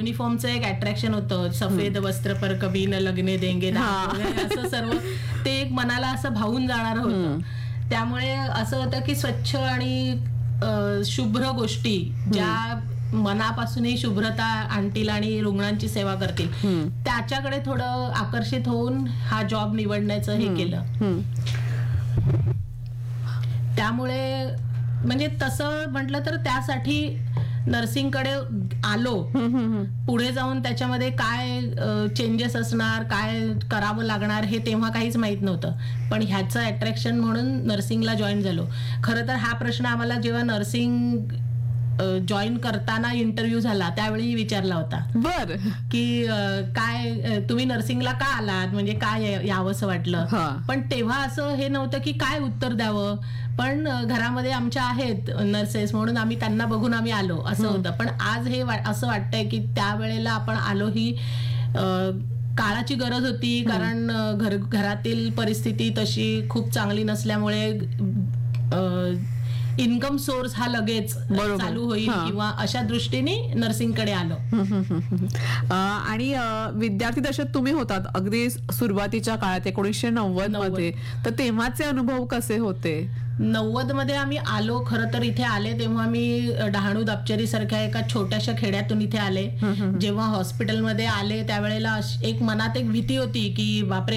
युनिफॉर्मचं एक अट्रॅक्शन होतं, सफेद वस्त्र पर कभी न लगने देंगे असं सर्व ते एक मनाला असं भावून जाणारं होतं. त्यामुळे असं होतं की स्वच्छ आणि शुभ्र गोष्टी ज्या मनापासूनही शुभ्रता आणतील आणि रुग्णांची सेवा करतील त्याच्याकडे थोडं आकर्षित होऊन हा जॉब निवडण्याचं हे केलं. त्यामुळे म्हणजे तसं म्हटलं तर त्यासाठी नर्सिंगकडे आलो. पुढे जाऊन त्याच्यामध्ये काय चेंजेस असणार, काय करावं लागणार हे तेव्हा काहीच माहित नव्हतं. पण ह्याचं अट्रॅक्शन म्हणून नर्सिंगला जॉईन झालो. खरं तर हा प्रश्न आम्हाला जेव्हा नर्सिंग जॉईन करताना इंटरव्ह्यू झाला त्यावेळी विचारला होता. बर की काय तुम्ही नर्सिंगला का आलात, म्हणजे काय यावंसं वाटलं. पण तेव्हा असं हे नव्हतं की काय उत्तर द्यावं. पण घरामध्ये आमच्या आहेत नर्सेस म्हणून आम्ही त्यांना बघून आम्ही आलो असं होतं. पण आज हे असं वाटतंय की त्यावेळेला आपण आलो ही काळाची गरज होती. कारण घरातील परिस्थिती तशी खूप चांगली नसल्यामुळे इन्कम सोर्स हा लगेच चालू होईल किंवा अशा दृष्टीने नर्सिंगकडे आलो. आणि विद्यार्थी दशेत तुम्ही होतात अगदी सुरुवातीच्या काळात 1990 मध्ये, तर तेव्हाचे अनुभव कसे होते? 90 मध्ये आम्ही आलो. खरं तर इथे आले तेव्हा मी डहाणू दापचेरी सारख्या एका छोट्याशा खेड्यातून इथे आले. जेव्हा हॉस्पिटलमध्ये आले त्यावेळेला एक मनात एक भीती होती की बापरे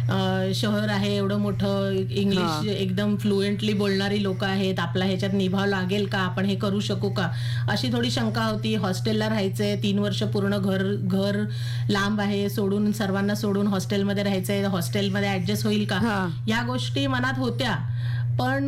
शहर आहे एवढं मोठं, इंग्लिश एकदम फ्लुएंटली बोलणारी लोक आहेत, आपला ह्याच्यात निभाव लागेल का, आपण हे करू शकू का, अशी थोडी शंका होती. हॉस्टेलला राहायचंय, 3 वर्ष पूर्ण घर लांब आहे, सोडून सर्वांना सोडून हॉस्टेलमध्ये राहायचंय, हॉस्टेलमध्ये ऍडजस्ट होईल का, या गोष्टी मनात होत्या. पण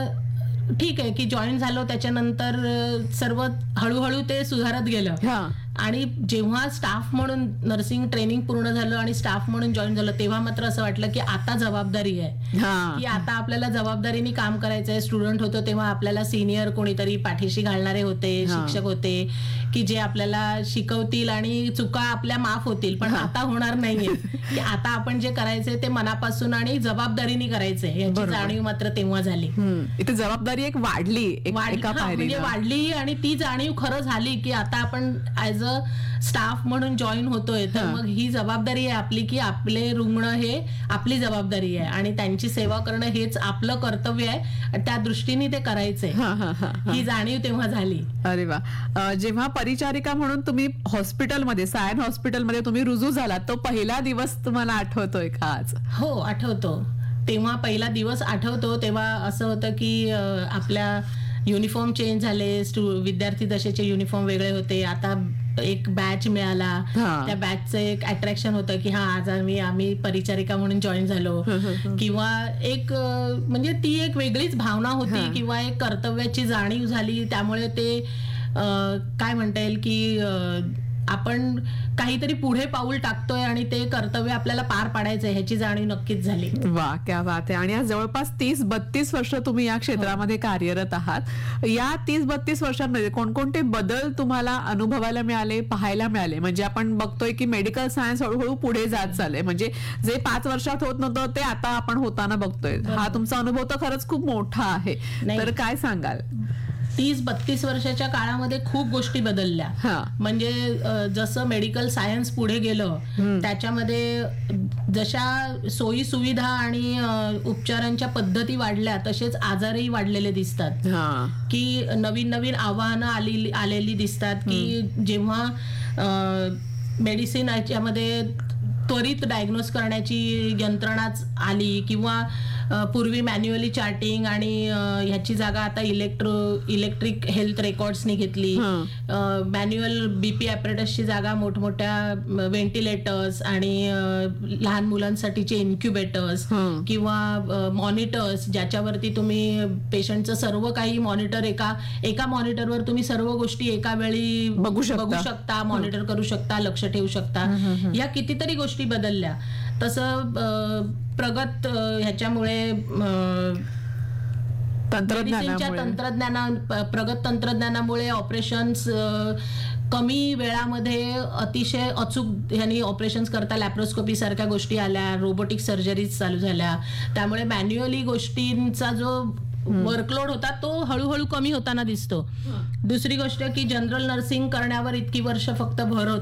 ठीक आहे की जॉईन झालो त्याच्यानंतर सर्व हळूहळू ते सुधारत गेलं. आणि जेव्हा स्टाफ म्हणून नर्सिंग ट्रेनिंग पूर्ण झालं आणि स्टाफ म्हणून जॉईन झालं तेव्हा मात्र असं वाटलं की आता जबाबदारी आहे, की आता आपल्याला जबाबदारीने काम करायचंय. स्टुडंट होतो तेव्हा आपल्याला सिनियर कोणीतरी पाठीशी घालणारे होते, शिक्षक होते की जे आपल्याला शिकवतील आणि चुका आपल्या माफ होतील. पण आता होणार नाहीये की आता आपण जे करायचंय ते मनापासून आणि जबाबदारीने करायचंय, याची जाणीव मात्र तेव्हा झाली. इथे जबाबदारी एक वाढली, म्हणजे वाढली आणि ती जाणीव खरं झाली की आता आपण ऍज अ स्टाफ म्हणून जॉईन होतोय तर मग ही जबाबदारी आहे आपली की आपले रुग्ण हे आपली जबाबदारी आहे आणि त्यांची सेवा करणं हेच आपलं कर्तव्य आहे, त्या दृष्टीने ते करायचंय, ही जाणीव तेव्हा झाली. अरे वा. जेव्हा परिचारिका म्हणून तुम्ही हॉस्पिटलमध्ये, सायन हॉस्पिटलमध्ये तुम्ही रुजू झालात, तो पहिला दिवस तुम्हाला आठवतोय का आज? हो आठवतो. तेव्हा पहिला दिवस आठवतो. तेव्हा असं होतं की आपल्या युनिफॉर्म चेंज झाले, विद्यार्थी दशेचे युनिफॉर्म वेगळे होते. आता एक बॅच मिळाला, त्या बॅचचं एक अट्रॅक्शन होतं की आज आम्ही परिचारिका म्हणून जॉईन झालो, किंवा एक म्हणजे ती एक वेगळीच भावना होती किंवा एक कर्तव्याची जाणीव झाली. त्यामुळे ते काय म्हणता येईल की आपण काहीतरी पुढे पाऊल टाकतोय आणि ते कर्तव्य आपल्याला पार पाडायचंय ह्याची जाणीव नक्कीच झाली. वा, क्या बात आहे. आणि आज जवळपास 30-32 वर्ष तुम्ही या क्षेत्रामध्ये कार्यरत आहात. या 30-32 वर्षांमध्ये कोणकोणते बदल तुम्हाला अनुभवायला मिळाले, पाहायला मिळाले? म्हणजे आपण बघतोय की मेडिकल सायन्स हळूहळू पुढे जात चाललंय, म्हणजे जे 5 वर्षात होत नव्हतं ते आता आपण होताना बघतोय. हा तुमचा अनुभव तर खरंच खूप मोठा आहे, तर काय सांगाल? 30-32 वर्षाच्या काळामध्ये खूप गोष्टी बदलल्या. म्हणजे जसं मेडिकल सायन्स पुढे गेलं त्याच्यामध्ये जशा सोयी सुविधा आणि उपचारांच्या पद्धती वाढल्या तसेच आजारही वाढलेले दिसतात, की नवीन नवीन आव्हानं आलेली दिसतात. की जेव्हा मेडिसिन याच्यामध्ये त्वरित डायग्नोज करण्याची यंत्रणाच आली, किंवा पूर्वी मॅन्युअली चार्टिंग आणि ह्याची जागा आता इलेक्ट्रिक हेल्थ रेकॉर्ड्सनी घेतली. मॅन्युअल बीपी ॲपरेटसची जागा मोठमोठ्या व्हेंटिलेटर्स आणि लहान मुलांसाठीचे इन्क्युबेटर्स किंवा मॉनिटर्स, ज्याच्यावरती तुम्ही पेशंटचं सर्व काही मॉनिटर एका मॉनिटरवर तुम्ही सर्व गोष्टी एका वेळी बघू शकता, मॉनिटर करू शकता, लक्ष ठेवू शकता. या कितीतरी गोष्टी बदलल्या. तसं प्रगत ह्याच्यामुळे प्रगत तंत्रज्ञानामुळे ऑपरेशन्स कमी वेळामध्ये अतिशय अचूक ह्यांनी ऑपरेशन्स करता लॅप्रोस्कोपी सारख्या गोष्टी आल्या, रोबोटिक सर्जरीज चालू झाल्या. त्यामुळे मॅन्युअली गोष्टींचा जो वर्कलोड होता तो हळूहळू कमी होताना दिसतो. दुसरी गोष्ट की जनरल नर्सिंग करण्यावर इतकी वर्ष फक्त भर